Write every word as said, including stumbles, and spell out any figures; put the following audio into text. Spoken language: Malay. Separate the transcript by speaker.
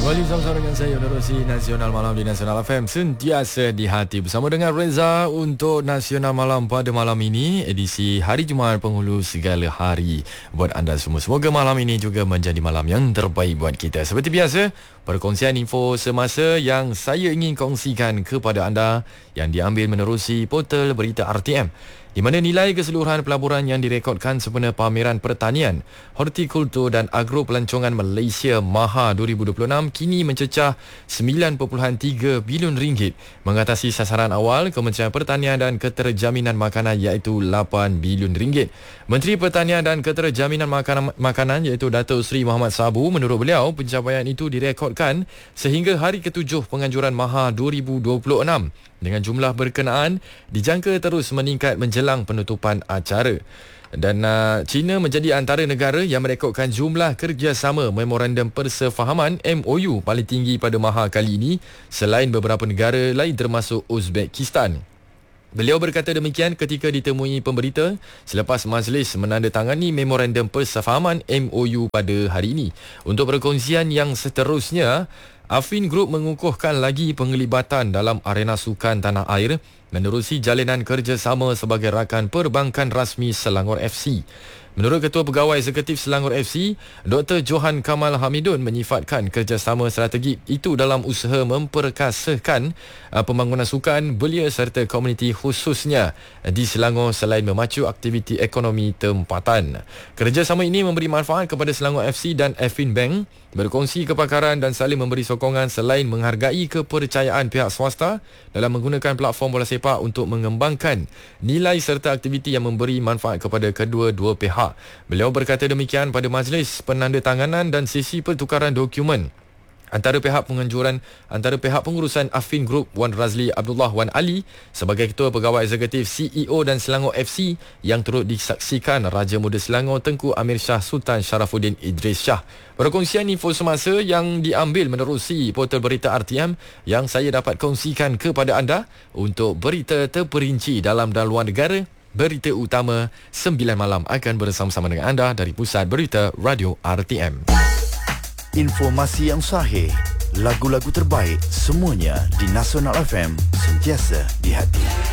Speaker 1: Kembali bersama dengan saya menerusi Nasional Malam di Nasional F M, sentiasa di hati, bersama dengan Reza untuk Nasional Malam pada malam ini, edisi hari Jumaat penghulu segala hari buat anda semua. Semoga malam ini juga menjadi malam yang terbaik buat kita. Seperti biasa, perkongsian info semasa yang saya ingin kongsikan kepada anda yang diambil menerusi portal berita R T M, di mana nilai keseluruhan pelaburan yang direkodkan sempena pameran pertanian, hortikultur dan agro pelancongan Malaysia MAHA dua ribu dua puluh enam kini mencecah sembilan perpuluhan tiga bilion ringgit, mengatasi sasaran awal Kementerian Pertanian dan Keterjaminan Makanan iaitu lapan bilion ringgit. Menteri Pertanian dan Keterjaminan Makanan, Makanan iaitu Datuk Seri Muhammad Sabu, menurut beliau pencapaian itu direkodkan sehingga hari ketujuh penganjuran MAHA dua ribu dua puluh enam, dengan jumlah berkenaan dijangka terus meningkat menjelang penutupan acara. Dan uh, China menjadi antara negara yang merekodkan jumlah kerjasama Memorandum Persefahaman M O U paling tinggi pada MAHA kali ini, selain beberapa negara lain termasuk Uzbekistan. Beliau berkata demikian ketika ditemui pemberita selepas majlis menandatangani Memorandum Persefahaman M O U pada hari ini. Untuk perkongsian yang seterusnya, Affin Group mengukuhkan lagi penglibatan dalam arena sukan tanah air menerusi jalinan kerjasama sebagai rakan perbankan rasmi Selangor F C. Menurut Ketua Pegawai Eksekutif Selangor F C, Doktor Johan Kamal Hamidun menyifatkan kerjasama strategik itu dalam usaha memperkasakan uh, pembangunan sukan belia serta komuniti khususnya di Selangor selain memacu aktiviti ekonomi tempatan. Kerjasama ini memberi manfaat kepada Selangor F C dan Affinbank, berkongsi kepakaran dan saling memberi sokongan selain menghargai kepercayaan pihak swasta dalam menggunakan platform bola sepak untuk mengembangkan nilai serta aktiviti yang memberi manfaat kepada kedua-dua pihak. Beliau berkata demikian pada majlis penandatanganan dan sesi pertukaran dokumen antara pihak penganjuran antara pihak pengurusan Affin Group Wan Razli Abdullah Wan Ali sebagai Ketua Pegawai Eksekutif C E O dan Selangor F C, yang turut disaksikan Raja Muda Selangor Tengku Amir Shah Sultan Sharafuddin Idris Shah. Perkongsian info semasa yang diambil menerusi portal berita R T M yang saya dapat kongsikan kepada anda. Untuk berita terperinci dalam dan luar negara, berita utama sembilan malam akan bersama-sama dengan anda dari Pusat Berita Radio R T M.
Speaker 2: Informasi yang sahih, lagu-lagu terbaik, semuanya di Nasional F M, sentiasa di hati.